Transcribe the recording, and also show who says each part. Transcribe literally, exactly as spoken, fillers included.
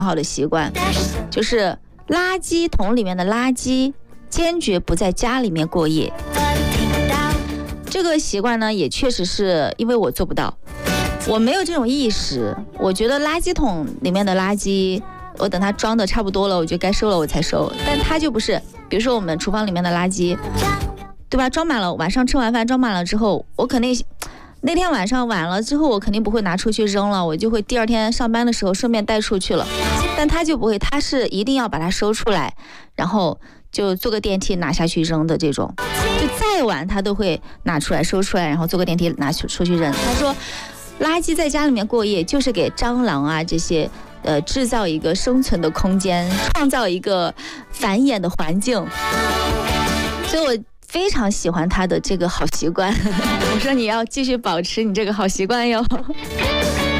Speaker 1: 好的习惯，就是垃圾桶里面的垃圾坚决不在家里面过夜。这个习惯呢，也确实是因为我做不到，我没有这种意识。我觉得垃圾桶里面的垃圾，我等它装的差不多了，我觉得该收了我才收。但它就不是，比如说我们厨房里面的垃圾，对吧？装满了，晚上吃完饭装满了之后，我肯定那天晚上晚了之后，我肯定不会拿出去扔了，我就会第二天上班的时候顺便带出去了。但他就不会，他是一定要把它收出来，然后就坐个电梯拿下去扔的这种。就再晚他都会拿出来收出来，然后坐个电梯拿出去扔。他说，垃圾在家里面过夜，就是给蟑螂啊这些呃制造一个生存的空间，创造一个繁衍的环境。所以我非常喜欢他的这个好习惯。我说你要继续保持你这个好习惯哟。